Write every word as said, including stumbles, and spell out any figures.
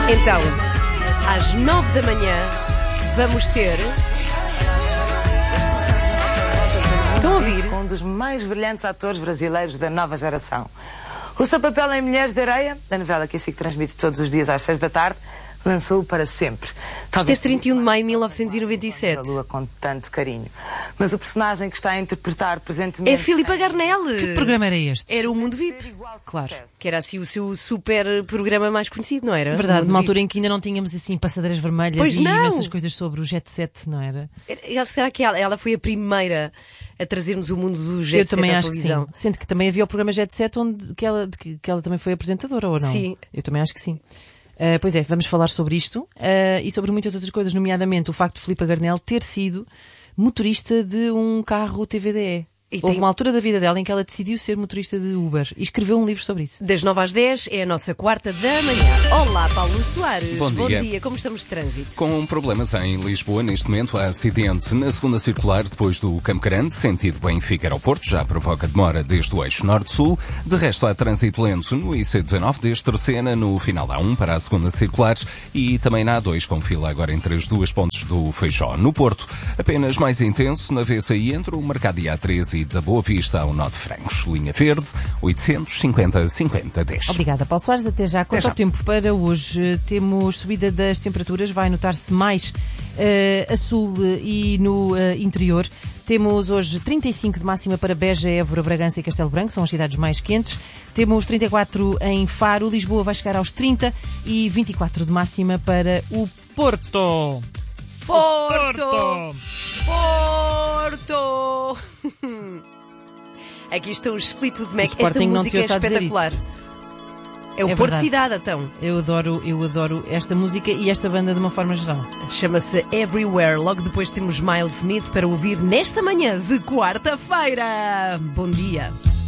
Então, às nove da manhã, vamos ter... Estão a ouvir? Um dos mais brilhantes atores brasileiros da nova geração. O seu papel em Mulheres de Areia, a novela que a SIC transmite todos os dias às seis da tarde, lançou-o para sempre. Isto é trinta e um de maio de mil novecentos e noventa e sete. A Lua com tanto carinho. Mas o personagem que está a interpretar presentemente... É Filipa Garnel. Que programa era este? Era o Mundo V I P. Claro. Que era assim o seu super programa mais conhecido, não era? Verdade, numa altura em que ainda não tínhamos assim passadeiras vermelhas pois e não. imensas coisas sobre o Jet Set, não era? Ela, será que ela, ela foi a primeira a trazer-nos o mundo do Jet Eu Set também à acho que sim. televisão? Sendo que também havia o programa Jet Set onde que ela, que, que ela também foi apresentadora, ou não? Sim. Eu também acho que sim. Uh, pois é, vamos falar sobre isto uh, e sobre muitas outras coisas, nomeadamente o facto de Filipa Garnel ter sido motorista de um carro T V D E. E Houve tem... uma altura da vida dela em que ela decidiu ser motorista de Uber e escreveu um livro sobre isso. Das nove às dez é a nossa quarta da manhã. Olá, Paulo Soares. Bom dia. Bom dia. Como estamos de trânsito? Com problemas em Lisboa, neste momento, há acidente na segunda circular depois do Campo Grande, sentido Benfica-Aeroporto, já provoca demora desde o eixo norte-sul. De resto, há trânsito lento no I C dezanove, desde Terceira, no final da A um para a segunda circular e também na A dois, com fila agora entre as duas pontes do Feijó. No Porto, apenas mais intenso na V C I entre o Mercado de A três e da Boa Vista ao Nó de Francos. Linha verde, oitocentos e cinquenta, cinquenta, dez. Obrigada, Paulo Soares. Até já. Quanto ao tempo para hoje, temos subida das temperaturas, vai notar-se mais uh, a sul e no uh, interior. Temos hoje trinta e cinco de máxima para Beja, Évora, Bragança e Castelo Branco, são as cidades mais quentes. Temos trinta e quatro em Faro, Lisboa vai chegar aos trinta e vinte e quatro de máxima para o Porto. Porto! Porto! Aqui estão os Fleetwood Mac. Esta Sporting não música é te ouça a dizer espetacular. É o É Porto verdade. Cidade, então. Eu adoro, eu adoro esta música e esta banda de uma forma geral. Chama-se Everywhere. Logo depois temos Miles Smith para ouvir nesta manhã de quarta-feira. Bom dia.